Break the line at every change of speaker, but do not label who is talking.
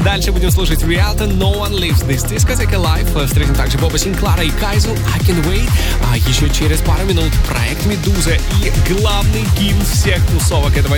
Дальше будем слушать Rihanna, No One Leaves This Discotheque Alive. Встретим также Боба Синклара и Кайзел, I Can Wait. А еще через пару минут проект Медуза и главный гимн всех тусовок этого